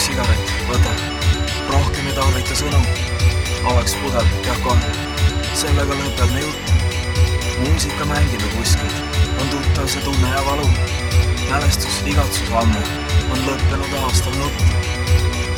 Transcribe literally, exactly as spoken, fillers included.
sigaret, võta. Rohkem ei tarvita sõnu. Avaks pudel, jah kohe. Sellega lõpeb me jutt. Muusika mängib ju kuskil. On tuttav see tunne ja valu. Mälestus, igatsus ammu. On lõppenud aastal nutt.